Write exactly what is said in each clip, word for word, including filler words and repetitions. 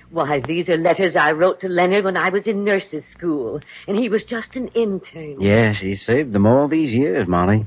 Why, these are letters I wrote to Leonard when I was in nurse's school, and he was just an intern. Yes, he saved them all these years, Molly.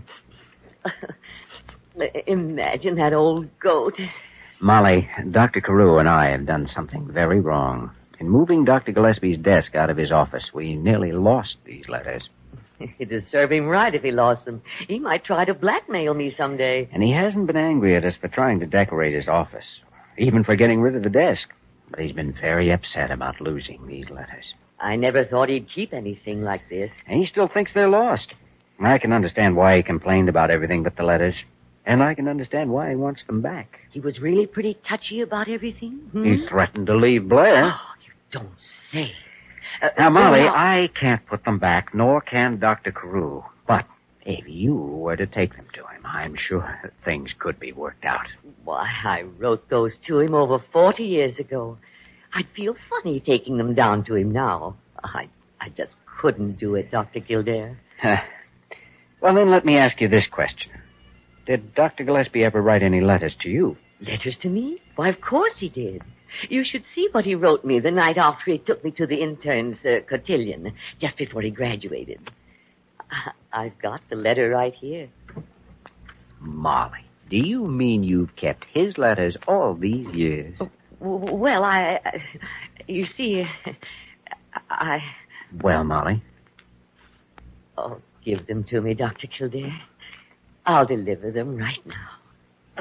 Imagine that old goat. Molly, Doctor Carew and I have done something very wrong. In moving Doctor Gillespie's desk out of his office, we nearly lost these letters. It'd serve him right if he lost them. He might try to blackmail me someday. And he hasn't been angry at us for trying to decorate his office, even for getting rid of the desk. But he's been very upset about losing these letters. I never thought he'd keep anything like this. And he still thinks they're lost. I can understand why he complained about everything but the letters. And I can understand why he wants them back. He was really pretty touchy about everything? Hmm? He threatened to leave Blair. Oh, you don't say. Uh, now, Molly, well, I can't put them back, nor can Doctor Carew. But if you were to take them to him, I'm sure that things could be worked out. Why, I wrote those to him over forty years ago. I'd feel funny taking them down to him now. I, I just couldn't do it, Doctor Kildare. Well, then let me ask you this question. Did Doctor Gillespie ever write any letters to you? Letters to me? Why, of course he did. You should see what he wrote me the night after he took me to the intern's uh, cotillion, just before he graduated. I- I've got the letter right here. Molly, do you mean you've kept his letters all these years? Oh, w- well, I... I you see, I... Well, Molly? Oh, give them to me, Doctor Kildare. I'll deliver them right now.